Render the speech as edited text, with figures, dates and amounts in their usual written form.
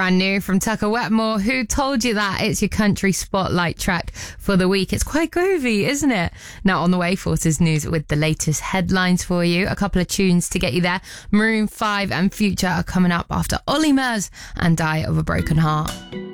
brand new from Tucker Wetmore. Who Told You That? It's your country spotlight track for the week. It's quite groovy, isn't it? Now on the way, Forces News with the latest headlines for you. A couple of tunes to get you there. Maroon 5 and Future are coming up after Ollie Murs and Die of a Broken Heart.